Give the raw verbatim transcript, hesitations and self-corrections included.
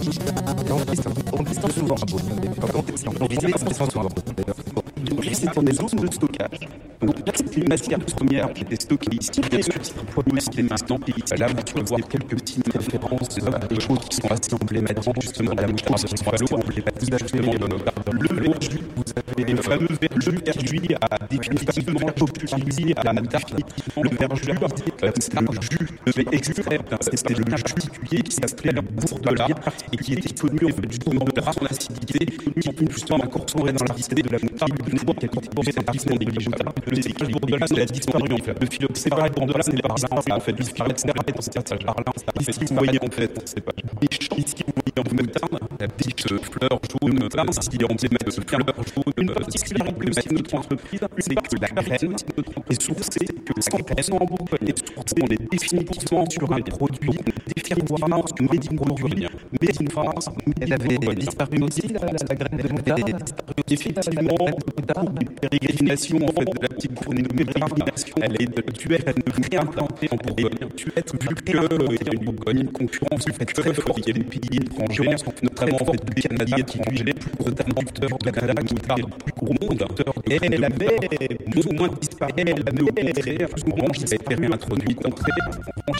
Et on distance, on distance souvent à Bourg. Quand on distance, on distance, on distance souvent à Bourg. Donc, c'est dans des zones de stockage. Donc, c'est une matière première qui était stockée ici. Bien sûr, c'est un produit aussi qui est maintenant ici. Là, vous pouvez voir quelques petites références à des choses qui sont assez emblématiques, justement, de la moutarde de Buffalo, emblématique, justement, de le verjus. Vous avez le fameux verjus qui a définitivement popularisé à la moutarde. Le verjus, c'est un jus de extraire d'un c'était le jus particulier qui s'appelait le bourdelat et qui était connu en fait justement de par son acidité, qui peut justement incorporer dans l'acidité de la moutarde une bonne qualité pour cette artisan négligeable. Le cycle bourdelat, c'est la disparu en fait. Le phylloxéra bourdelat, c'est les parasites en fait. Le phylloxéra dans cette partie là. Ici, vous voyez en fait, c'est pas ici, vous voyez en moutarde, la petite fleur jaune, ici emblématique de fleur jaune. Une particularité de notre entreprise, c'est que la graine est sourcée, que la graine en Bourgogne est sourcée, on est définitivement sur un produit définitivement made in Bourgogne, made in France, Elle avait disparu aussi, la, la, la graine de moutarde. effectivement, des pérégrinations en fait, de la petite journée de pérégrination, elle est de Tuette, elle ne veut réimplanter en Bourgogne. Tuette, vu qu'il y a une Bourgogne, une concurrence en fait, très forte, il y a des pays étrangers, notamment en fait, des Canadiens qui jugeaient les plus gros producteurs du Canada, qui est le plus gros monde. Et elle avait plus ou moins disparu, elle avait au contraire, plus ou moins, qui s'est fait réintroduire. En revanche,